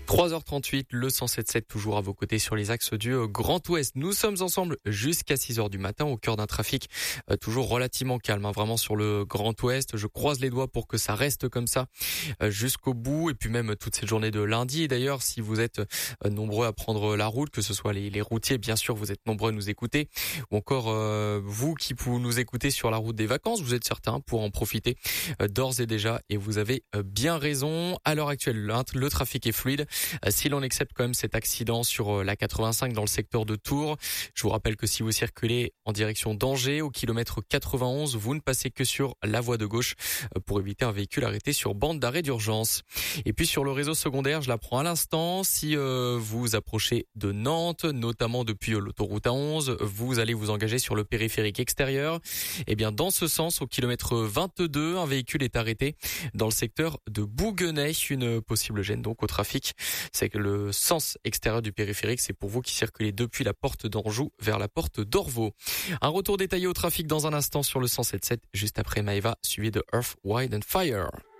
3h38, le 107.7 toujours à vos côtés sur les axes du Grand Ouest. Nous sommes ensemble jusqu'à 6h du matin au cœur d'un trafic toujours relativement calme, vraiment sur le Grand Ouest. Je croise les doigts pour que ça reste comme ça jusqu'au bout et puis même toute cette journée de lundi. Et d'ailleurs, si vous êtes nombreux à prendre la route, que ce soit les routiers, bien sûr, vous êtes nombreux à nous écouter, ou encore vous qui pouvez nous écouter sur la route des vacances, vous êtes certains pour en profiter d'ores et déjà et vous avez bien raison. À l'heure actuelle, le trafic est fluide. Si l'on accepte quand même cet accident sur la 85 dans le secteur de Tours, je vous rappelle que si vous circulez en direction d'Angers au kilomètre 91, vous ne passez que sur la voie de gauche pour éviter un véhicule arrêté sur bande d'arrêt d'urgence. Et puis sur le réseau secondaire, je l'apprends à l'instant, si vous approchez de Nantes, notamment depuis l'autoroute A11, vous allez vous engager sur le périphérique extérieur. Et bien dans ce sens, au kilomètre 22, un véhicule est arrêté dans le secteur de Bouguenais, une possible gêne donc au trafic. C'est que le sens extérieur du périphérique, c'est pour vous qui circulez depuis la porte d'Anjou vers la porte d'Orvaux. Un retour détaillé au trafic dans un instant sur le 107.7, juste après Maeva, suivi de Earth, Wind and Fire.